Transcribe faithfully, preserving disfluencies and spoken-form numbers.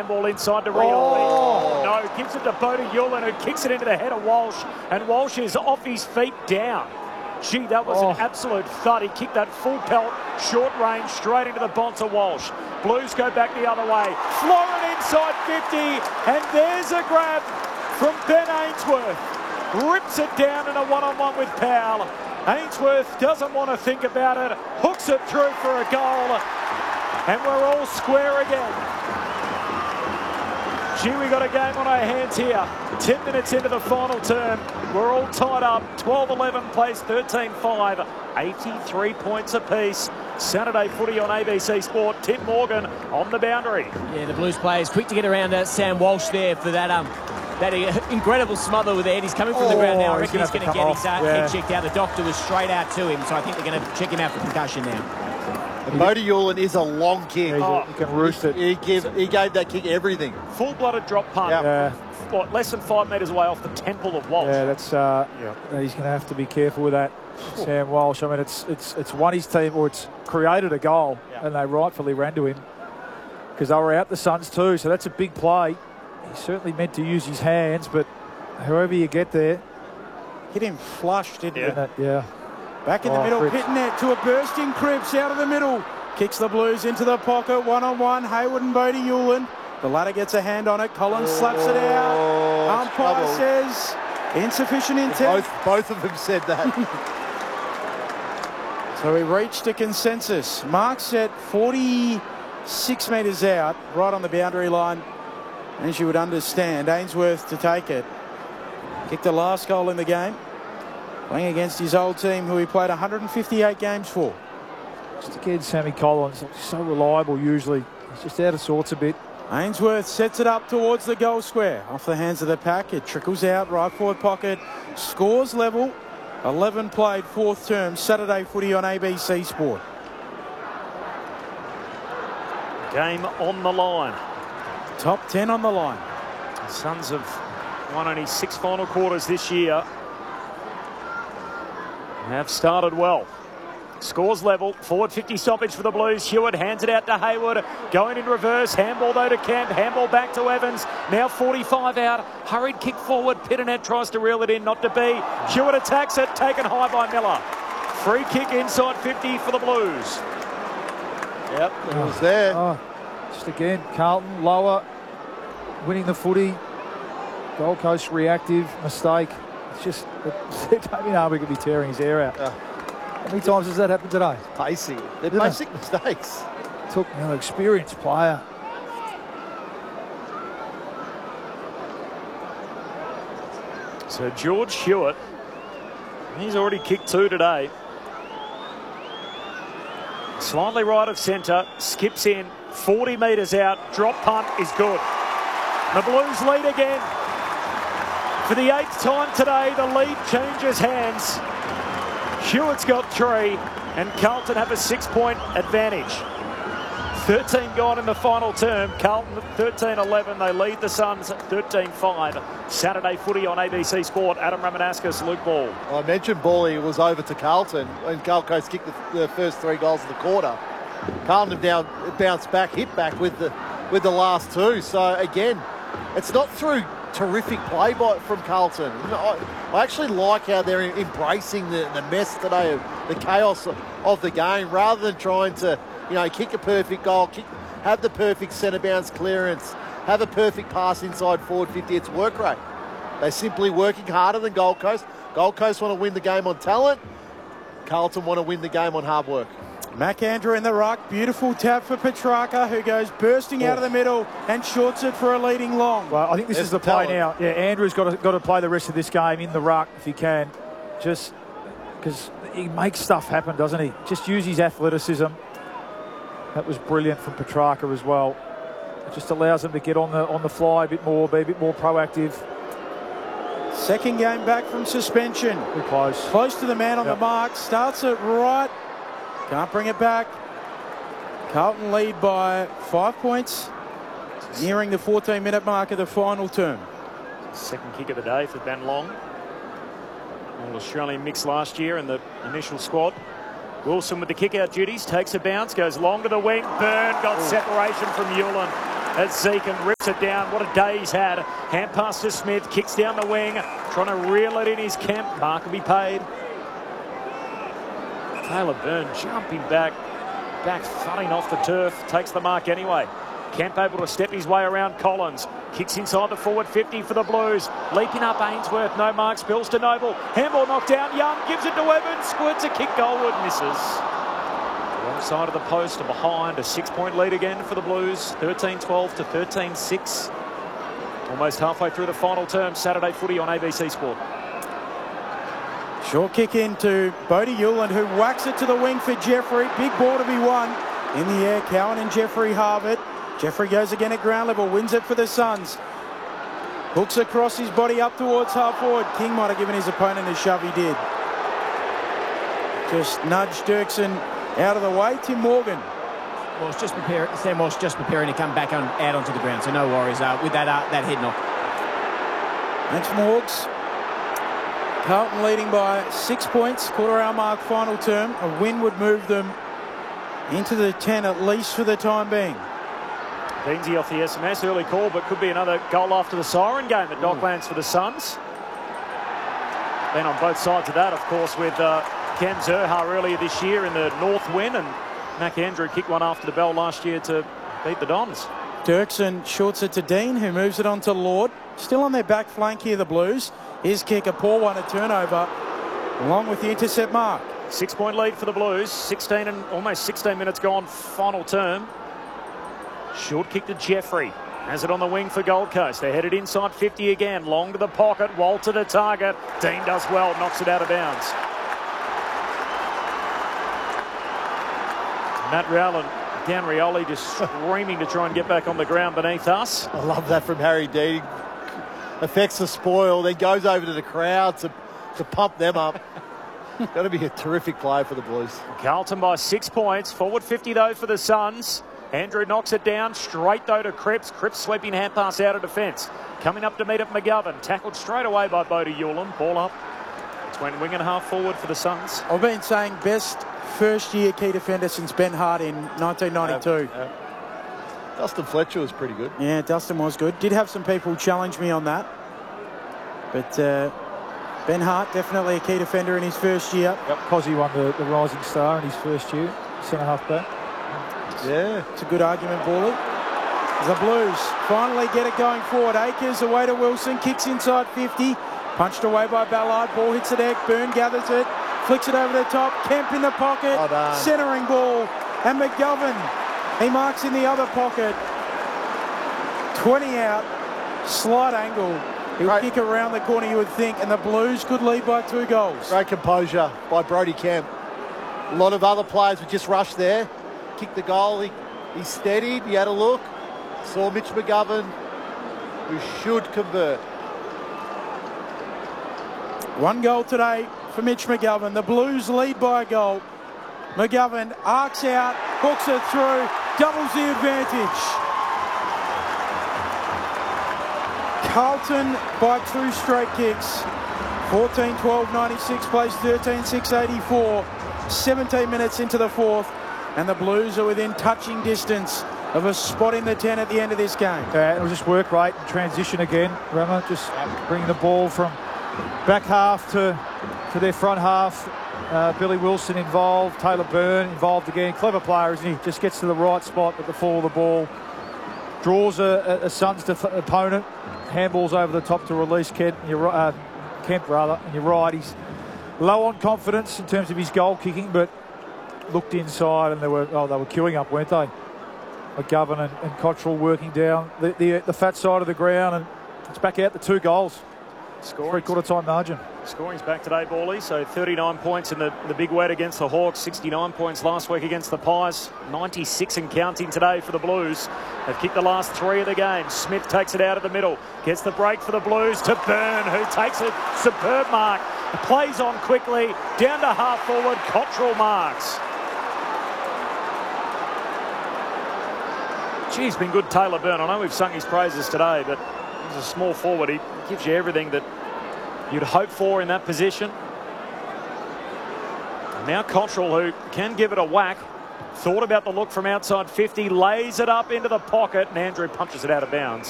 handball inside to Rioli. Oh. No, gives it to Bodie Yulin, who kicks it into the head of Walsh, and Walsh is off his feet down. Gee, that was oh. an absolute thud. He kicked that full pelt, short range, straight into the Bonser Walsh. Blues go back the other way. Florin inside fifty, and there's a grab from Ben Ainsworth. Rips it down in a one-on-one with Powell. Ainsworth doesn't want to think about it, hooks it through for a goal, and we're all square again. Gee, we got a game on our hands here. ten minutes into the final term. We're all tied up. twelve eleven plays thirteen five. eighty-three points apiece. Saturday footy on A B C Sport. Tim Morgan on the boundary. Yeah, the Blues players quick to get around uh, Sam Walsh there for that um that incredible smother with the head. He's coming from oh, the ground now. I reckon he's going to get his uh, yeah. head checked out. The doctor was straight out to him, so I think they're going to check him out for concussion now. Bodie Yulin is a long kick. Oh, he can roost it. He, give, he gave that kick everything. Full-blooded drop punt. Yep. Yeah. What, less than five metres away off the temple of Walsh. Yeah, that's. Uh, yeah. He's going to have to be careful with that, oh. Sam Walsh. I mean, it's it's it's won his team, or it's created a goal, yeah. and they rightfully ran to him because they were out the Suns too. So that's a big play. He's certainly meant to use his hands, but however you get there, hit him flush, didn't yeah. it? Yeah. Back in oh, the middle, Cripps. Pitnet to a bursting Cripps out of the middle. Kicks the Blues into the pocket, one-on-one, Hayward and Bodie Yulin. The latter gets a hand on it, Collins oh, slaps it out. Umpire trouble. says insufficient intent. Both, both of them said that. So we reached a consensus. Mark set forty-six metres out, right on the boundary line. As you would understand, Ainsworth to take it. Kicked the last goal in the game. Playing against his old team, who he played one hundred fifty-eight games for. Just again, Sammy Collins, so reliable usually. He's just out of sorts a bit. Ainsworth sets it up towards the goal square. Off the hands of the pack, it trickles out, right forward pocket. Scores level. eleven played, fourth term, Saturday footy on A B C Sport. Game on the line. Top ten on the line. The Suns have won only six final quarters this year. Have started well. Scores level. Forward fifty stoppage for the Blues. Hewitt hands it out to Hayward. Going in reverse. Handball though to Kemp. Handball back to Evans. Now forty-five out. Hurried kick forward. Pitternet tries to reel it in. Not to be. Hewitt attacks it. Taken high by Miller. Free kick inside fifty for the Blues. Yep, it was there. Oh, just again, Carlton lower. Winning the footy. Gold Coast reactive. Mistake. It's just, Damien Harbour could be tearing his hair out. Uh, How many times has that happened today? Basic. They're Didn't basic it? mistakes. Took an you know, experienced player. So George Hewitt, he's already kicked two today. Slightly right of centre, skips in, forty metres out, drop punt is good. The Blues lead again. For the eighth time today, the lead changes hands. Hewitt's got three, and Carlton have a six-point advantage. thirteen gone in the final term. Carlton thirteen eleven. They lead the Suns thirteen five. Saturday footy on A B C Sport. Adam Ramanaskas, Luke Ball. Well, I mentioned Bally was over to Carlton, and Gold Coast kicked the, the first three goals of the quarter. Carlton have now bounced back, hit back with the with the last two. So again, it's not through terrific play by, from Carlton. I, I actually like how they're embracing the, the mess today, of the chaos of, of the game, rather than trying to, you know, kick a perfect goal, kick, have the perfect centre bounce clearance, have a perfect pass inside forward fifty. It's work rate. They're simply working harder than Gold Coast. Gold Coast want to win the game on talent. Carlton want to win the game on hard work. McAndrew in the ruck. Beautiful tap for Petrarca, who goes bursting oh. out of the middle and shorts it for a leading long. Well, I think this There's is the play now. Yeah, Andrew's got to, got to play the rest of this game in the ruck if he can. Just because he makes stuff happen, doesn't he? Just use his athleticism. That was brilliant from Petrarca as well. It just allows him to get on the on the fly a bit more, be a bit more proactive. Second game back from suspension. We're close. Close to the man on yep. the mark. Starts it right. Can't bring it back. Carlton lead by five points. Nearing the fourteen minute mark of the final term. Second kick of the day for Ben Long. All Australian mix last year in the initial squad. Wilson with the kick out duties. Takes a bounce. Goes long to the wing. Byrne got Ooh. separation from Yulin. at Zeke and rips it down. What a day he's had. Hand pass to Smith, kicks down the wing, trying to reel it in his camp. Mark will be paid. Taylor Byrne jumping back, back thudding off the turf, takes the mark anyway. Kemp able to step his way around Collins. Kicks inside the forward fifty for the Blues. Leaping up Ainsworth, no mark, spills to Noble. Handball knocked down, Young gives it to Evans. Squirts a kick goalward, misses. Wrong side of the post to behind. A six-point lead again for the Blues. thirteen twelve to thirteen six. Almost halfway through the final term. Saturday footy on A B C Sport. Short kick into Bodie Hewland, who whacks it to the wing for Jeffrey. Big ball to be won. In the air, Cowan and Jeffrey halve it. Jeffrey goes again at ground level, wins it for the Suns. Hooks across his body up towards half forward. King might have given his opponent a shove, he did. Just nudged Dirksen out of the way. Tim Morgan. Well, it's just preparing, Sam Walsh just preparing to come back on, out onto the ground, so no worries uh, with that uh, that head knock. Thanks, Morgs. Carlton leading by six points, quarter hour mark, final term. A win would move them into the ten at least for the time being. Beansy off the S M S, early call, but could be another goal after the siren game at Docklands for the Suns. Been on both sides of that, of course, with uh, Cam Zurhaar earlier this year in the North win, and Mac Andrew kicked one after the bell last year to beat the Dons. Dirksen shorts it to Dean, who moves it on to Lord. Still on their back flank here, the Blues. His kick, a poor one, a turnover, along with the intercept mark. Six-point lead for the Blues. sixteen and almost sixteen minutes gone, final term. Short kick to Jeffrey. Has it on the wing for Gold Coast. They're headed inside fifty again. Long to the pocket. Walter to target. Dean does well. Knocks it out of bounds. Matt Rowland, Dan Rioli just screaming to try and get back on the ground beneath us. I love that from Harry Dean. Affects the spoil, then goes over to the crowd to, to pump them up. Got to be a terrific play for the Blues. Carlton by six points. Forward fifty, though, for the Suns. Andrew knocks it down. Straight, though, to Cripps. Cripps sweeping hand pass out of defence. Coming up to meet up McGovern. Tackled straight away by Bodie Hewland. Ball up between wing and half forward for the Suns. I've been saying best first-year key defender since Ben Hart in nineteen ninety-two. Yeah, yeah. Dustin Fletcher was pretty good. Yeah, Dustin was good. Did have some people challenge me on that. But uh, Ben Hart, definitely a key defender in his first year. Yep, Cozzy won the, the Rising Star in his first year, centre-half back. Yeah, it's a good argument, Bawley. The Blues finally get it going forward. Akers away to Wilson, kicks inside fifty. Punched away by Ballard. Ball hits the deck. Byrne gathers it. Flicks it over the top. Kemp in the pocket. Oh, centering ball. And McGovern, he marks in the other pocket. twenty out. Slight angle. He'll Great. kick around the corner, you would think, and the Blues could lead by two goals. Great composure by Brodie Kemp. A lot of other players would just rush there. Kicked the goal. He, he steadied. He had a look. Saw Mitch McGovern, who should convert. One goal today for Mitch McGovern. The Blues lead by a goal. McGovern arcs out, hooks it through, doubles the advantage. Carlton by two straight kicks. fourteen twelve ninety-six plays thirteen six eighty-four. seventeen minutes into the fourth, and the Blues are within touching distance of a spot in the ten at the end of this game. Yeah, it'll just work rate and transition again. Rama just bringing the ball from back half to, to their front half. Uh, Billy Wilson involved, Taylor Byrne involved again. Clever player, isn't he? Just gets to the right spot at the fall of the ball. Draws a, a, a Suns def- opponent. Handballs over the top to release Kent, and you're, uh, Kemp, rather, and you're right. He's low on confidence in terms of his goal kicking, but looked inside and they were oh they were queuing up, weren't they? McGovern and, and Cottrell working down the, the the fat side of the ground, and it's back out to two goals. Scoring. Three quarter time margin. Scoring's back today, Bawley. So thirty-nine points in the, the big wet against the Hawks, sixty-nine points last week against the Pies, ninety-six and counting today for the Blues. They've kicked the last three of the game. Smith takes it out of the middle, gets the break for the Blues to Byrne, who takes a superb mark. Plays on quickly, down to half forward, Cottrell marks. Gee, he's been good, Taylor Byrne. I know we've sung his praises today, but he's a small forward. He gives you everything that you'd hope for in that position. And now Cottrell, who can give it a whack. Thought about the look from outside fifty, lays it up into the pocket, and Andrew punches it out of bounds.